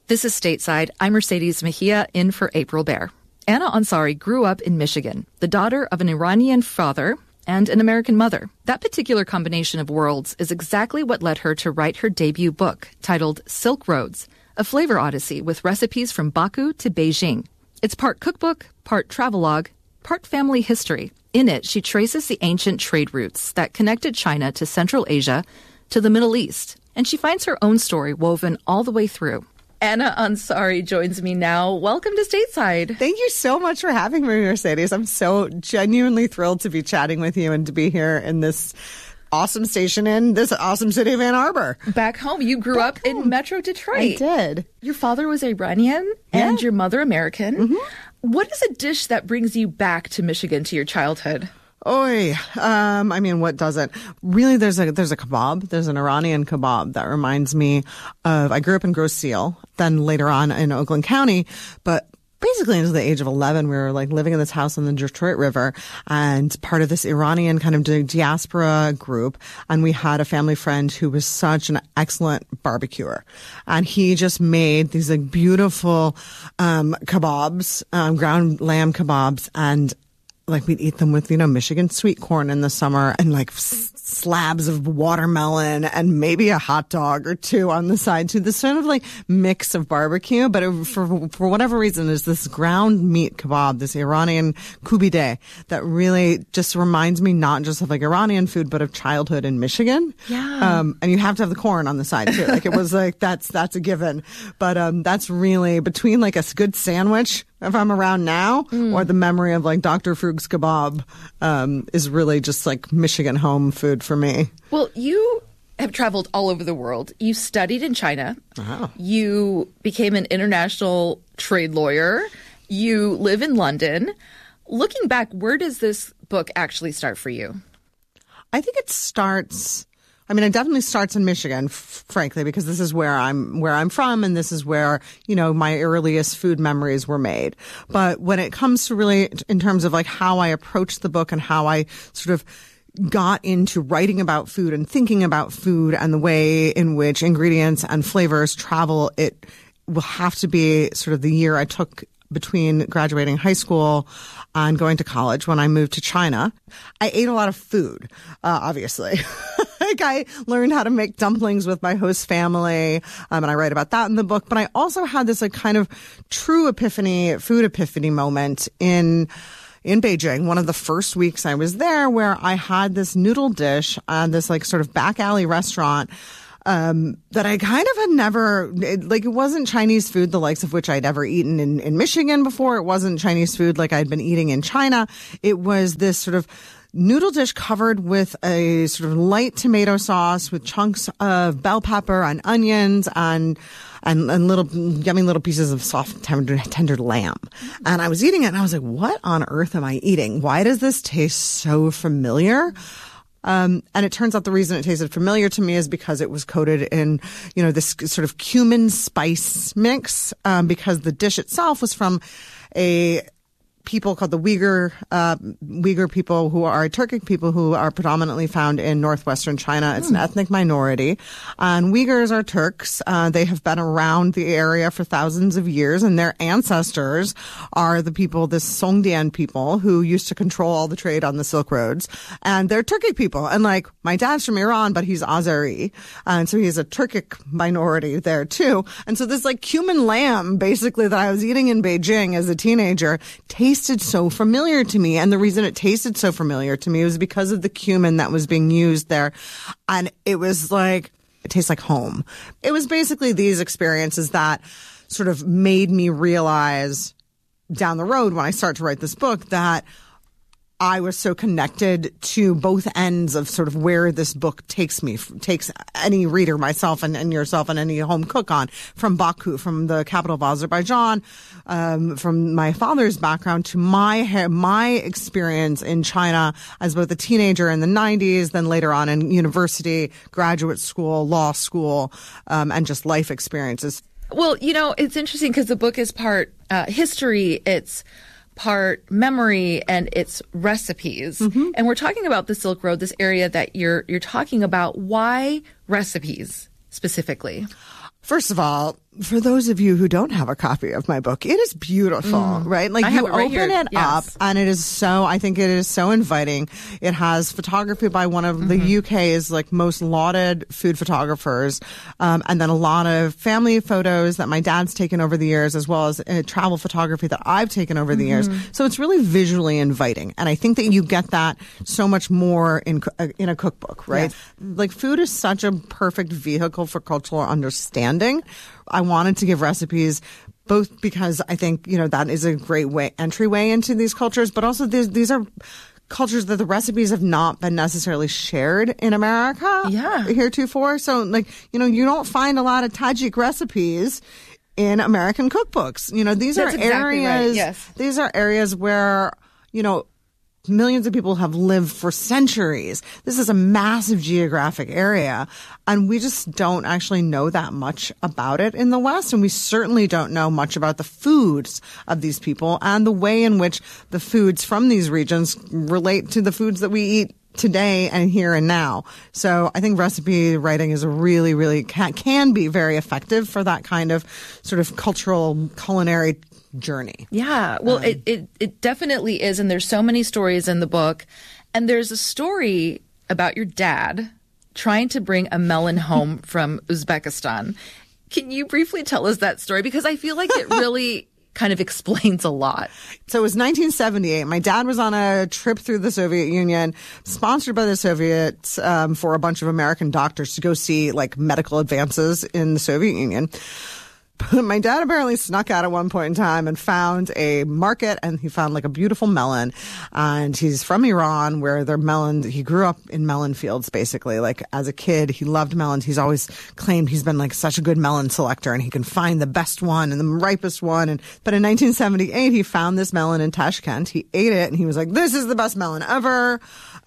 This is Stateside. I'm Mercedes Mejia in for April Baer. Anna Ansari grew up in Michigan, the daughter of an Iranian father and an American mother. That particular combination of worlds is exactly what led her to write her debut book titled Silk Roads, a flavor odyssey with recipes from Baku to Beijing. It's part cookbook, part travelogue, part family history. In it, she traces the ancient trade routes that connected China to Central Asia to the Middle East, and she finds her own story woven all the way through. Anna Ansari joins me now. Welcome to Stateside. Thank you so much for having me, Mercedes. I'm so genuinely thrilled to be chatting with you and to be here in this awesome station in this awesome city of Ann Arbor. Back home. You grew up in Metro Detroit. I did. Your father was Iranian and your mother American. Mm-hmm. What is a dish that brings you back to Michigan, to your childhood? What doesn't? Really, there's a kebab. There's an Iranian kebab that reminds me of, I grew up in Grosse Ile, then later on in Oakland County, but basically into the age of 11, we were like living in this house on the Detroit River and part of this Iranian kind of diaspora group. And we had a family friend who was such an excellent barbecuer. And he just made these like beautiful, kebabs, ground lamb kebabs, and like we'd eat them with, Michigan sweet corn in the summer and like slabs of watermelon and maybe a hot dog or two on the side too. This sort of like mix of barbecue, but for whatever reason, there's this ground meat kebab, this Iranian kubide that really just reminds me not just of like Iranian food, but of childhood in Michigan. Yeah. And you have to have the corn on the side too. Like it was like, that's a given. But, that's really between like a good sandwich, if I'm around now, or the memory of like Dr. Frug's kebab, is really just like Michigan home food for me. Well, you have traveled all over the world. You studied in China. Wow. You became an international trade lawyer. You live in London. Looking back, where does this book actually start for you? I think it definitely starts in Michigan, frankly, because this is where I'm from, and this is where, my earliest food memories were made. But when it comes to really in terms of like how I approached the book and how I sort of got into writing about food and thinking about food and the way in which ingredients and flavors travel, it will have to be sort of the year I took between graduating high school and going to college when I moved to China. I ate a lot of food, obviously. Like I learned how to make dumplings with my host family, and I write about that in the book. But I also had this like kind of true food epiphany moment in Beijing, one of the first weeks I was there, where I had this noodle dish at this like sort of back alley restaurant that I kind of had never, it wasn't Chinese food, the likes of which I'd ever eaten in Michigan before. It wasn't Chinese food like I'd been eating in China. It was this sort of noodle dish covered with a sort of light tomato sauce with chunks of bell pepper and onions and little yummy little pieces of soft tender lamb. And I was eating it and I was like, what on earth am I eating? Why does this taste so familiar? And it turns out the reason it tasted familiar to me is because it was coated in, this sort of cumin spice mix, because the dish itself was from a people called the Uyghur people, who are Turkic people who are predominantly found in northwestern China. It's an ethnic minority. And Uyghurs are Turks. They have been around the area for thousands of years, and their ancestors are the people, the Songdian people, who used to control all the trade on the Silk Roads. And they're Turkic people. And like, my dad's from Iran, but he's Azeri. And so he's a Turkic minority there too. And so this like cumin lamb, basically, that I was eating in Beijing as a teenager tasted so familiar to me. And the reason it tasted so familiar to me was because of the cumin that was being used there. And it was like, it tastes like home. It was basically these experiences that sort of made me realize down the road when I start to write this book that I was so connected to both ends of sort of where this book takes any reader, myself and yourself and any home cook on, from Baku, from the capital of Azerbaijan, from my father's background to my experience in China as both a teenager in the 90s, then later on in university, graduate school, law school, and just life experiences. Well, it's interesting because the book is part history, it's part memory, and it's recipes. Mm-hmm. And we're talking about the Silk Road, this area that you're talking about. Why recipes specifically? First of all, for those of you who don't have a copy of my book, it is beautiful, right? Like, you open it up and it is so, I think it is so inviting. It has photography by one of the UK's like most lauded food photographers. And then a lot of family photos that my dad's taken over the years, as well as travel photography that I've taken over the years. So it's really visually inviting. And I think that you get that so much more in a cookbook, right? Yes. Like, food is such a perfect vehicle for cultural understanding. I wanted to give recipes both because I think, that is a great entryway into these cultures, but also these are cultures that the recipes have not been necessarily shared in America heretofore. So, you don't find a lot of Tajik recipes in American cookbooks. These are areas. Right. Yes. These are areas where, millions of people have lived for centuries. This is a massive geographic area, and we just don't actually know that much about it in the West. And we certainly don't know much about the foods of these people and the way in which the foods from these regions relate to the foods that we eat today and here and now. So I think recipe writing is a really, really can be very effective for that kind of sort of cultural culinary journey. Yeah. Well, it definitely is. And there's so many stories in the book. And there's a story about your dad trying to bring a melon home from Uzbekistan. Can you briefly tell us that story? Because I feel like it really kind of explains a lot. So it was 1978. My dad was on a trip through the Soviet Union, sponsored by the Soviets, for a bunch of American doctors to go see like medical advances in the Soviet Union. My dad apparently snuck out at one point in time and found a market, and he found like a beautiful melon. And he's from Iran, where they're melon. He grew up in melon fields, basically. Like, as a kid, he loved melons. He's always claimed he's been like such a good melon selector, and he can find the best one and the ripest one. But in 1978, he found this melon in Tashkent. He ate it, and he was like, "This is the best melon ever."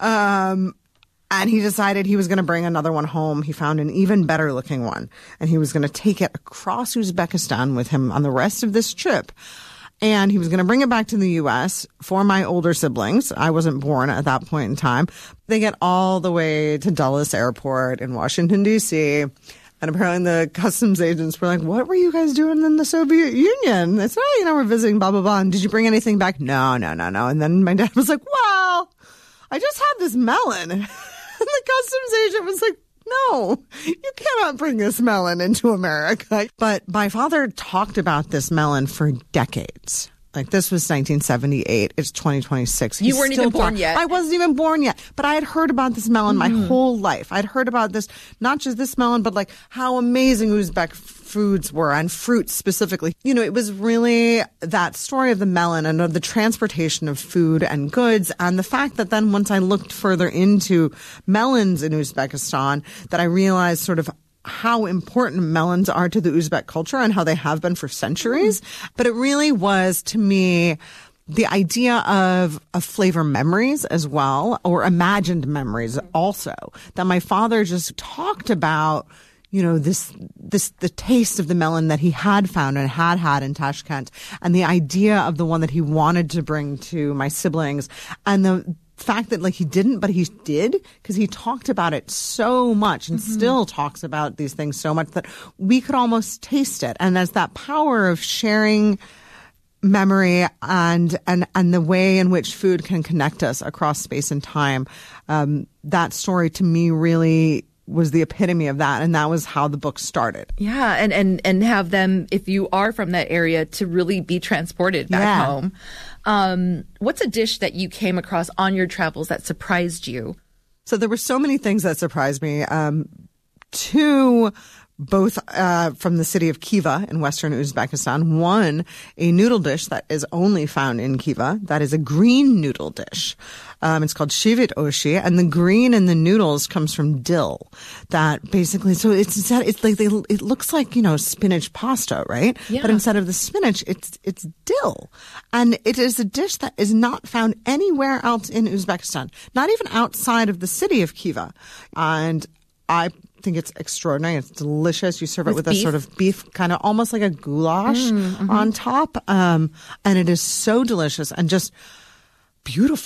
And he decided he was going to bring another one home. He found an even better looking one, and he was going to take it across Uzbekistan with him on the rest of this trip. And he was going to bring it back to the U.S. for my older siblings. I wasn't born at that point in time. They get all the way to Dulles Airport in Washington, D.C., and apparently the customs agents were like, "What were you guys doing in the Soviet Union?" They said, "We're visiting, blah, blah, blah. And did you bring anything back?" No. And then my dad was like, "Well, I just had this melon." And the customs agent was like, "No, you cannot bring this melon into America." But my father talked about this melon for decades. Like, this was 1978. It's 2026. You weren't even born yet. I wasn't even born yet. But I had heard about this melon my whole life. I'd heard about this, not just this melon, but like how amazing Uzbek foods were, and fruits specifically. It was really that story of the melon and of the transportation of food and goods, and the fact that then once I looked further into melons in Uzbekistan, that I realized sort of how important melons are to the Uzbek culture and how they have been for centuries. But it really was, to me, the idea of flavor memories as well, or imagined memories also, that my father just talked about, the taste of the melon that he had found and had in Tashkent, and the idea of the one that he wanted to bring to my siblings, and the fact that he didn't, but he did, because he talked about it so much and still talks about these things so much that we could almost taste it. And there's that power of sharing memory and the way in which food can connect us across space and time. That story to me really was the epitome of that, and that was how the book started. Yeah, and have them, if you are from that area, to really be transported back home. What's a dish that you came across on your travels that surprised you? So there were so many things that surprised me. Two, both from the city of Khiva in western Uzbekistan. One, a noodle dish that is only found in Khiva. That is a green noodle dish. It's called shivit oshi, and the green in the noodles comes from dill. That basically, so it looks like, spinach pasta, right? Yeah. But instead of the spinach, it's dill. And it is a dish that is not found anywhere else in Uzbekistan, not even outside of the city of Khiva. And I think it's extraordinary. It's delicious. You serve it with a sort of beef, kind of almost like a goulash on top. And it is so delicious and just beautiful.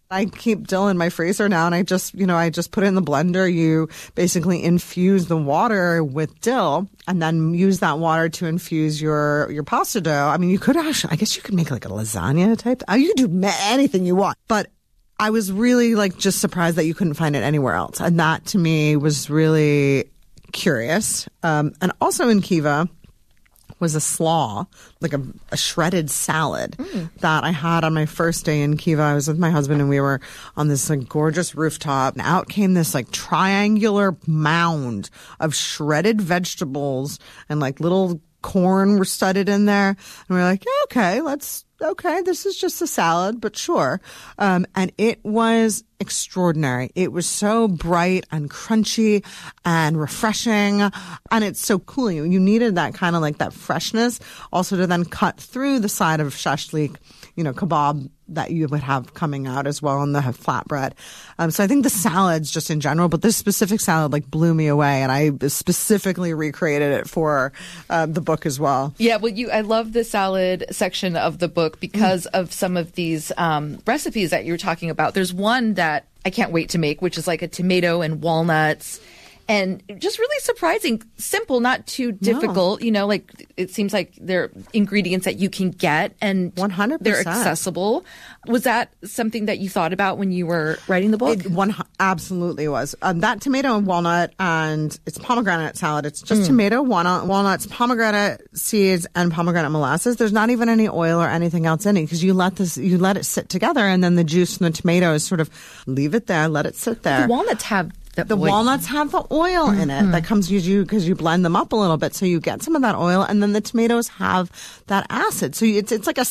I keep dill in my freezer now, and I just put it in the blender. You basically infuse the water with dill and then use that water to infuse your pasta dough. I mean, you could actually, I guess you could make like a lasagna type. You could do anything you want. But I was really like just surprised that you couldn't find it anywhere else. And that to me was really curious. And also in Kiva was a slaw, like a shredded salad that I had on my first day in Kiva. I was with my husband and we were on this like gorgeous rooftop, and out came this like triangular mound of shredded vegetables, and like little corn were studded in there. And we were like, yeah, okay, this is just a salad, but sure. And it was extraordinary. It was so bright and crunchy and refreshing, and it's so cool. You needed that kind of like that freshness also to then cut through the side of shashlik, kebab that you would have coming out as well on the flatbread. So I think the salads just in general, but this specific salad like blew me away, and I specifically recreated it for the book as well. Yeah, well, I love the salad section of the book because of some of these recipes that you're talking about. There's one that I can't wait to make, which is like a tomato and walnuts. And just really surprising, simple, not too difficult. No. Like it seems like they're ingredients that you can get, and 100%. They're accessible. Was that something that you thought about when you were writing the book? It absolutely was. That tomato and walnut, and it's pomegranate salad. It's just tomato, walnuts, pomegranate seeds, and pomegranate molasses. There's not even any oil or anything else in it because you let it sit together, and then the juice from the tomatoes sort of leave it there, let it sit there. The walnuts have the walnuts have the oil in it that comes because you blend them up a little bit, so you get some of that oil, and then the tomatoes have that acid. So it's like a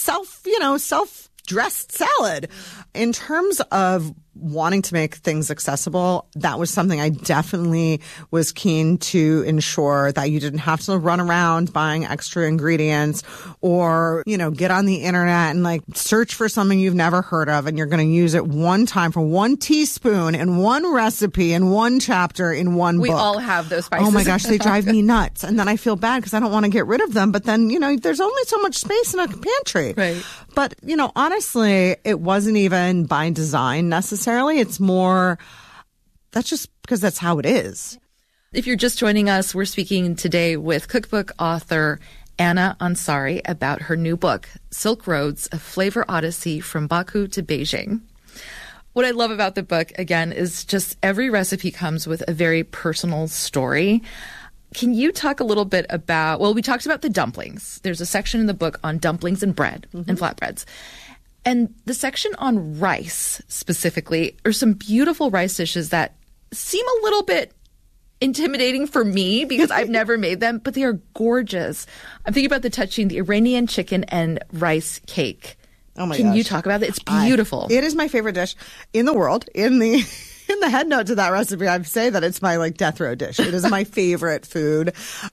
self-dressed salad. In terms of wanting to make things accessible, that was something I definitely was keen to ensure, that you didn't have to run around buying extra ingredients or, get on the internet and like search for something you've never heard of, and you're going to use it one time for 1 teaspoon in one recipe in one chapter in one book. We all have those spices. Oh my gosh, they drive me nuts. And then I feel bad because I don't want to get rid of them. But then, there's only so much space in a pantry. Right. But, honestly, it wasn't even by design necessarily. It's more, that's just because that's how it is. If you're just joining us, we're speaking today with cookbook author Anna Ansari about her new book, Silk Roads, A Flavor Odyssey from Baku to Beijing. What I love about the book, again, is just every recipe comes with a very personal story. Can you talk a little bit about, we talked about the dumplings. There's a section in the book on dumplings and bread and flatbreads. And the section on rice specifically are some beautiful rice dishes that seem a little bit intimidating for me because I've never made them, but they are gorgeous. I'm thinking about the Iranian chicken and rice cake. Oh my gosh. Can you talk about it? It's beautiful. It is my favorite dish in the world. In the head note to that recipe, I say that it's my like death row dish. It is my favorite food.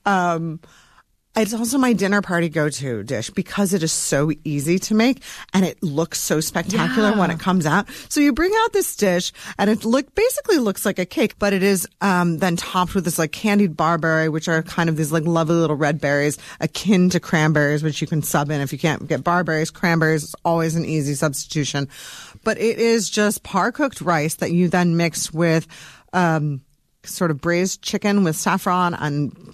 It's also my dinner party go-to dish because it is so easy to make and it looks so spectacular when it comes out. So you bring out this dish and it basically looks like a cake, but it is then topped with this like candied barberry, which are kind of these like lovely little red berries akin to cranberries, which you can sub in if you can't get barberries. Cranberries is always an easy substitution. But it is just par-cooked rice that you then mix with sort of braised chicken with saffron and